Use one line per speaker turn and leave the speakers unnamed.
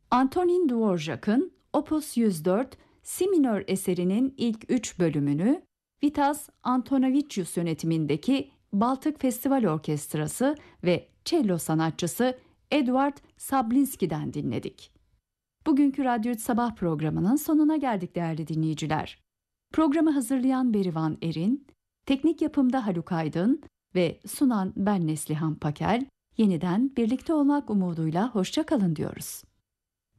Antonin Dvorak'ın Opus 104 Si minör eserinin ilk 3 bölümünü Vitas Antonavicius yönetimindeki Baltık Festival Orkestrası ve cello sanatçısı Eduard Sablinski'den dinledik. Bugünkü Radyo Sabah programının sonuna geldik değerli dinleyiciler. Programı hazırlayan Berivan Erin, teknik yapımda Haluk Aydın ve sunan ben Neslihan Pakel, yeniden birlikte olmak umuduyla hoşça kalın diyoruz.